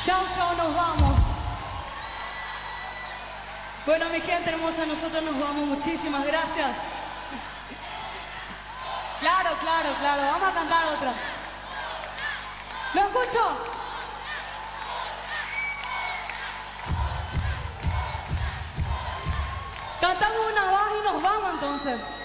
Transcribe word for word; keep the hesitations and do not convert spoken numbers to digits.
Chao, chao, nos vamos. Bueno, mi gente hermosa, nosotros nos vamos. Muchísimas gracias. Claro, claro, claro. Vamos a cantar otra. ¿Lo escucho? Cantamos una baja y nos vamos entonces.